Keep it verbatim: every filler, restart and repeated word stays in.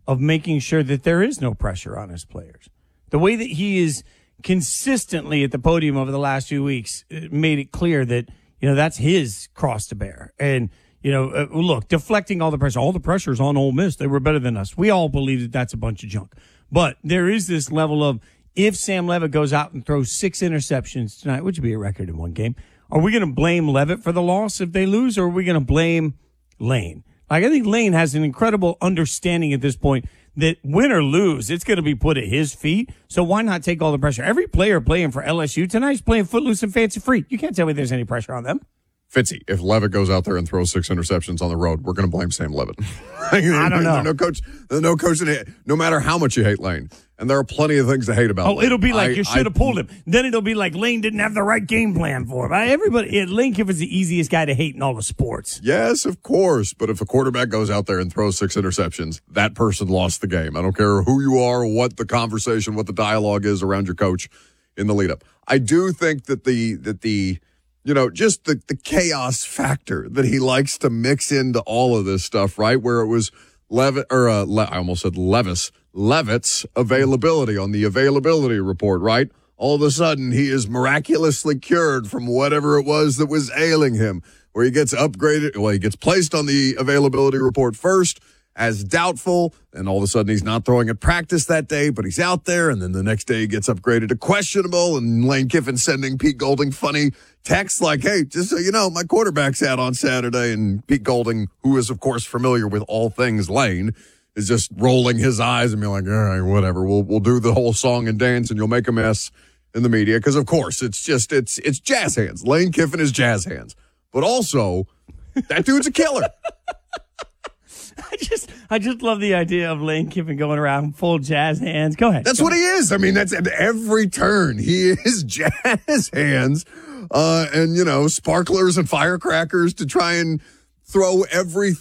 of making sure that there is no pressure on his players. The way that he is consistently at the podium over the last few weeks made it clear that, you know, that's his cross to bear. And, you know, uh, look, deflecting all the pressure, all the pressure is on Ole Miss. They were better than us. We all believe that that's a bunch of junk. But there is this level of, if Sam Levitt goes out and throws six interceptions tonight, which would be a record in one game, are we going to blame Levitt for the loss if they lose, or are we going to blame Lane? Like, I think Lane has an incredible understanding at this point that win or lose, it's going to be put at his feet. So why not take all the pressure? Every player playing for L S U tonight is playing footloose and fancy free. You can't tell me there's any pressure on them. Fitzy, if Levitt goes out there and throws six interceptions on the road, we're going to blame Sam Levitt. I don't know. There's no coach, there's no coach in it, no matter how much you hate Lane. And there are plenty of things to hate about Oh, Lane. it'll be like I, you should have I, pulled him. Then it'll be like Lane didn't have the right game plan for him. I, everybody, it, Lane Kiffin's the easiest guy to hate in all the sports. Yes, of course. But if a quarterback goes out there and throws six interceptions, that person lost the game. I don't care who you are, what the conversation, what the dialogue is around your coach in the lead up. I do think that the, that the, you know, just the, the chaos factor that he likes to mix into all of this stuff, right? Where it was Levitt, or uh, Le, I almost said Levis, Levitt's availability on the availability report, right? All of a sudden, he is miraculously cured from whatever it was that was ailing him, where he gets upgraded. Well, he gets placed on the availability report first as doubtful, and all of a sudden he's not throwing at practice that day, but he's out there, and then the next day he gets upgraded to questionable, and Lane Kiffin sending Pete Golding funny texts like, hey, just so you know, my quarterback's out on Saturday, and Pete Golding, who is, of course, familiar with all things Lane, is just rolling his eyes and being like, all right, whatever, we'll we'll do the whole song and dance, and you'll make a mess in the media, because, of course, it's just, it's it's jazz hands. Lane Kiffin is jazz hands. But also, that dude's a killer. I just, I just love the idea of Lane Kiffin going around full jazz hands. Go ahead. That's Go what ahead. he is. I mean, that's at every turn. He is jazz hands, uh, and, you know, sparklers and firecrackers to try and throw everything